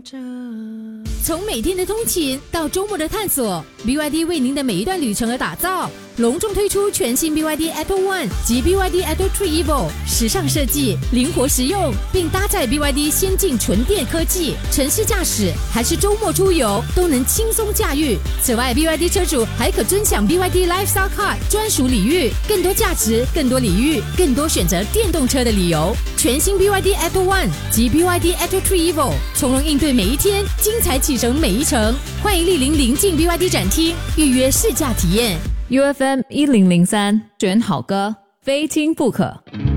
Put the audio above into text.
着。 从每天的通勤到周末的探索， BYD 为您的每一段旅程而打造。隆重推出全新 BYD Atto One 及 BYD Atto 3 Evo， 时尚设计，灵活实用，并搭载 BYD 先进纯电科技，城市驾驶还是周末出游都能轻松驾驭。此外 BYD 车主还可尊享 BYD Lifestyle Card 专属礼遇，更多价值，更多礼遇，更多选择电动车的理由。全新 BYD Atto One 及 BYD Atto 3 Evo， 从容应对每一天，精彩启程每一程。欢迎莅临临近 BYD 展厅，预约试驾体验。 UFM 1003选好歌，非听不可。